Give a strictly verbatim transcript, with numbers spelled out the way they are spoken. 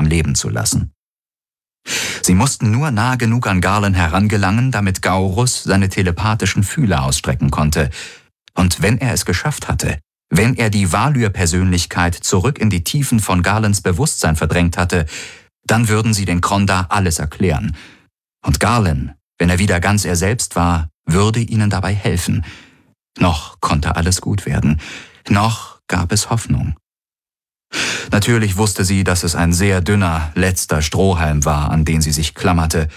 Leben zu lassen. Sie mussten nur nah genug an Garland herangelangen, damit Gaurus seine telepathischen Fühler ausstrecken konnte. Und wenn er es geschafft hatte, wenn er die Valyr-Persönlichkeit zurück in die Tiefen von Garlands Bewusstsein verdrängt hatte, dann würden sie den Krondar alles erklären. Und Garland, wenn er wieder ganz er selbst war, würde ihnen dabei helfen. Noch konnte alles gut werden. Noch gab es Hoffnung. Natürlich wusste sie, dass es ein sehr dünner, letzter Strohhalm war, an den sie sich klammerte,